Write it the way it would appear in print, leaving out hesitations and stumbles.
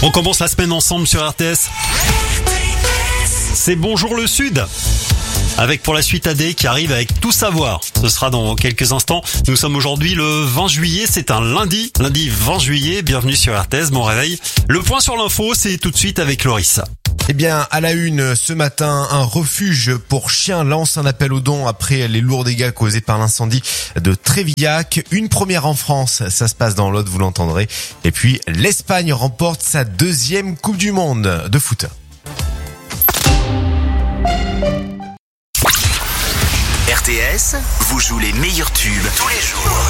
On commence la semaine ensemble sur RTS. C'est Bonjour le Sud. Avec pour la suite AD qui arrive avec tout savoir. Ce sera dans quelques instants. Nous sommes aujourd'hui le 20 juillet. C'est un lundi 20 juillet. Bienvenue sur RTS, bon réveil. Le point sur l'info, c'est tout de suite avec Lorissa. Eh bien, à la une, ce matin, un refuge pour chiens lance un appel aux dons après les lourds dégâts causés par l'incendie de Trévillac. Une première en France, ça se passe dans l'Aude, vous l'entendrez. Et puis, l'Espagne remporte sa deuxième Coupe du Monde de foot. RTS vous joue les meilleurs tubes tous les jours.